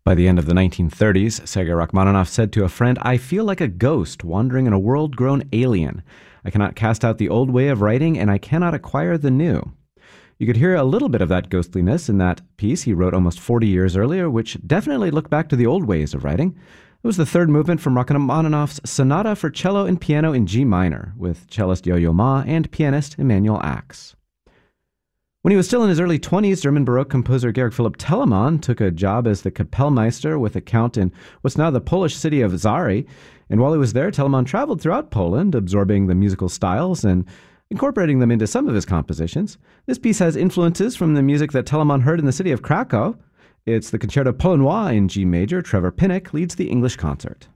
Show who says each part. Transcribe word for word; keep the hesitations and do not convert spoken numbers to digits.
Speaker 1: By the end of the nineteen thirties, Sergei Rachmaninoff said to a friend, "I feel like a ghost wandering in a world-grown alien. I cannot cast out the old way of writing, and I cannot acquire the new." You could hear a little bit of that ghostliness in that piece he wrote almost forty years earlier, which definitely looked back to the old ways of writing. It was the third movement from Rachmaninoff's Sonata for Cello and Piano in G minor, with cellist Yo-Yo Ma and pianist Emanuel Ax. When he was still in his early twenties, German Baroque composer Georg Philipp Telemann took a job as the Kapellmeister with a count in what's now the Polish city of Zary. And while he was there, Telemann traveled throughout Poland, absorbing the musical styles and incorporating them into some of his compositions. This piece has influences from the music that Telemann heard in the city of Krakow. It's the Concerto Polonois in G major. Trevor Pinnock leads the English concert.